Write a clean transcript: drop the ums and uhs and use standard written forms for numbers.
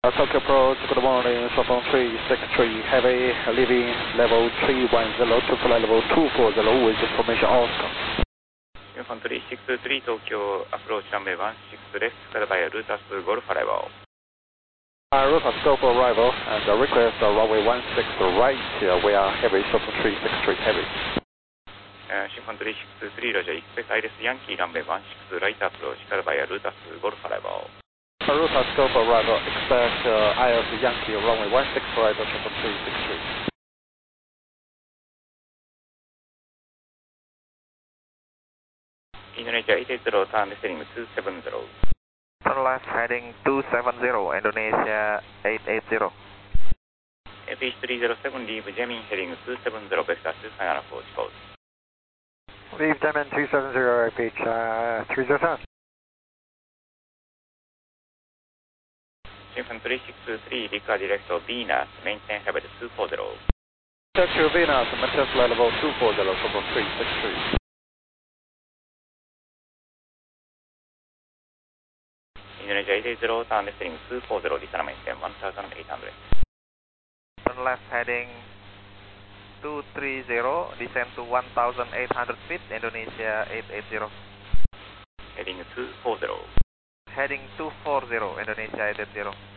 Tokyo Approach, good morning, Southern 363, heavy, leaving level 310 to flight level 240 with information Oscar. Uniform 363 Tokyo Approach runway 16 left, cleared by Rutas Golf arrival. Rutas Golf arrival and request runway 16 right, we are heavy, Southern 363, heavy. Uniform 363 Roger, expect ILS Yankee runway 16 right approach, cleared by Rutas Golf arrival. Rutas Golf arrival, expect ILS Yankee runway 16 right, Southern 363. Indonesia 880, turn descending 270. Turn left heading 270, Indonesia 880. FH307, leave Jamming heading 270, vector 2 approach, code. Leave Jamming 270, FH 307. Uniform 363, Rica Director Venus, maintain level 240. Check to Venus, maintain flight level 240, Southern 363. Indonesia 880, turn descending 240, descend maintain 1800. Turn left heading 230, descend to 1800 feet, Indonesia 880. Heading 240. Heading 240, Indonesia 880.